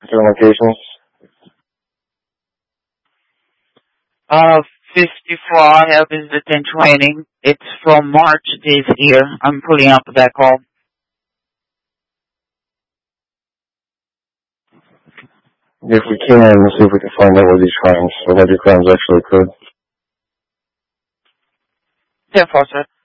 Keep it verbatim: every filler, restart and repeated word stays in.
Different locations. Uh, fifty-four I have visited in training. It's from March this year. I'm pulling up that call. If we can, let's see if we can find out where these crimes, or where these crimes actually occurred. ten four, sir.